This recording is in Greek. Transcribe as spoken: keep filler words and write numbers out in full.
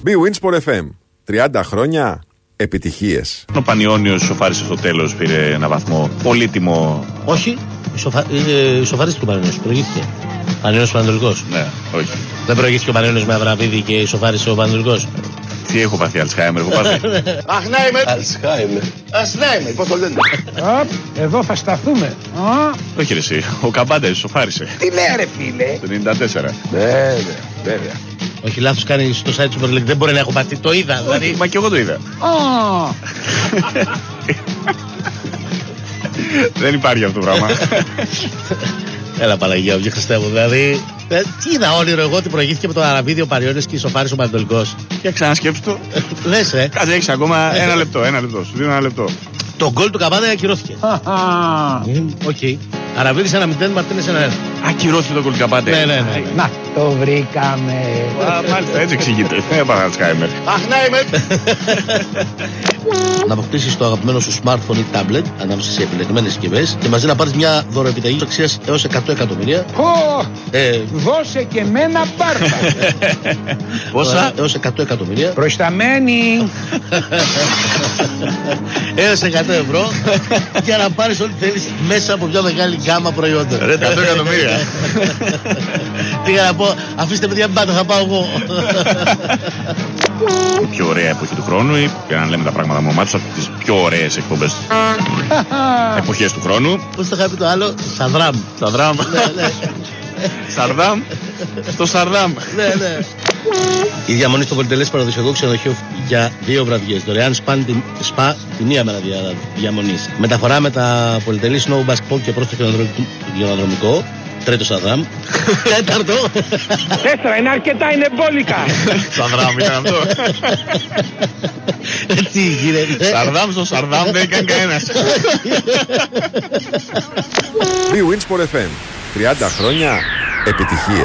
Bwinsport εφ εμ. τριάντα χρόνια επιτυχίες. Ο Πανιώνιος σοφάρισε στο τέλος, πήρε ένα βαθμό πολύτιμο. Όχι, σοφα... ε, σοφαρίστηκε ο Πανιώνιος, προηγήθηκε. Πανιώνιος Πανατολικός. Ναι, όχι. Δεν προηγήθηκε ο Πανιώνιος με Αβραβίδη και σοφάρισε ο Πανατολικός. Τι έχω πάθει, Αλτσχάιμερ, έχω πάθει. Αχνάιμερ. Αλτσχάιμερ. Ασνάιμερ, πώς το λένε. Εδώ θα σταθούμε. Όχι ρε εσύ, ο Καμπάντες σοφάρισε. Τι λέει ρε φίλε. Το ενενήντα τέσσερα. Βέβαια, βέβαια. Όχι, λάθος κάνει στο site του Super League. Δεν μπορεί να έχω πάθει. Το είδα. Δηλαδή... Μα και εγώ το είδα. Δεν υπάρχει αυτό το πράγμα. Έλα Παναγία μου, Χριστέ μου. Δηλαδή, ε, τι είδα όνειρο εγώ ότι προηγήθηκε με τον Αραβίδη ο Πανιώνιος και ισοφάρισε ο Πανατολικός. Για ξανασκέψου το. Λες, ε. Κάτσε, έχεις ακόμα ένα λεπτό, ένα λεπτό. Σου δίνω ένα λεπτό. Το γκολ του Καβάδα ακυρώθηκε. Οκ. Αραβίδης ένα μηδέν, Μαρτίνες ένα ένα. Ακυρώθηκε το γκολ του Καμπάντε. Ναι, ναι, ναι. Να, το βρήκαμε. Μάλιστα, έτσι εξηγείται. Δεν έπαθα Αλτσχάιμερ. Αχνάιμερ. Να αποκτήσεις το αγαπημένο σου smartphone ή tablet ανάμεσα σε επιλεγμένες συσκευές και μαζί να πάρεις μια δωροεπιταγή αξίας έως εκατό εκατομμύρια. Ω, Ε, δώσε και μένα μπάρτα. πόσα? Έως εκατό εκατομμύρια. Προσταμένη. Έως εκατό ευρώ για να πάρεις ό,τι θέλεις μέσα από μια μεγάλη γκάμα προϊόντων. Ρε, εκατό εκατομμύρια. Πήγα να πω, αφήστε παιδιά μην πάτε, θα πάω εγώ. Η πιο ωραία εποχή του χρόνου, ή για να λέμε τα πράγματα με ομά τους, από τις πιο ωραίες εκπομπές εποχές του χρόνου. Πώς το είχα πει το άλλο, Σαδράμ. Σαρδάμ. Ναι, ναι. Σαρδάμ. Στο Σαρδάμ. Ναι, ναι. Η διαμονή στο πολυτελές παραδοσιακό ξενοδοχείο για δύο βραδιές. Δωρεάν σπαν την, σπα τη μία μέρα δια, διαμονής. Μεταφορά με τα πολυτελή snow basketball και πρόσθετο γεωνοδρομικό. Τρίτο Σαδράμ. Τέταρτο. Τέσσερα, είναι αρκετά, είναι μπόλικα. Σαρδάμ ήταν αυτό. Τι γίνεται. Σαρδάμ στο Σαρδάμ δεν έκανε κανένας. Bwinsport εφ εμ. τριάντα χρόνια επιτυχίες.